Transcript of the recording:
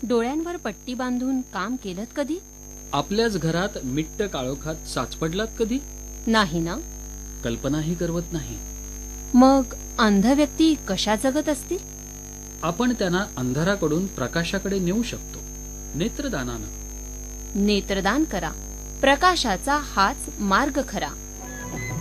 डोळ्यांवर पट्टी बांधून काम केलत कधी? आपल्याच घरात मिट्ट काळोखात साचपडलात कधी? नाही ना. कल्पनाही करवत नाही. मग अंध व्यक्ती कशा जगत असतील? आपण त्यांना अंधाराकडून प्रकाशाकडे नेऊ शकतो, नेत्रदानानं. नेत्रदान करा, प्रकाशाचा हाच मार्ग खरा.